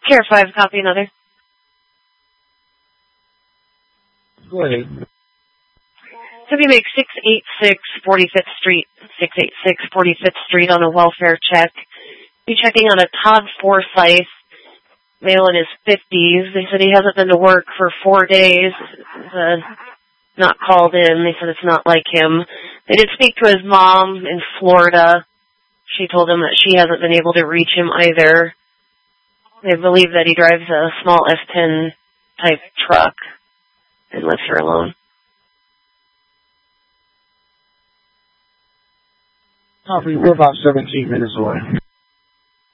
Care 5, copy another. Go ahead. Toby make 686 45th Street, 686 45th Street on a welfare check. Be checking on a Todd Forsyth, male in his 50s. They said he hasn't been to work for 4 days. Not called in. They said it's not like him. They did speak to his mom in Florida. She told him that she hasn't been able to reach him either. They believe that he drives a small F-10 type truck and lives here alone. Copy. We're about 17 minutes away.